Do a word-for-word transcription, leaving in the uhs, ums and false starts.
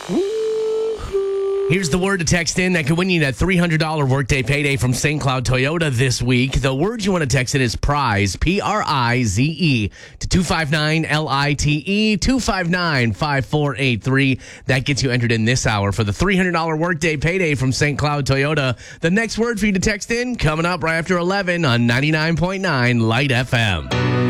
Here's the word to text in that could win you that three hundred dollars workday payday from Saint Cloud Toyota this week. The word you want to text in is prize, P R I Z E, to two five nine L I T E, two five nine five four eight three. That gets you entered in this hour for the three hundred dollars workday payday from Saint Cloud Toyota. The next word for you to text in coming up right after eleven on ninety-nine point nine Light F M.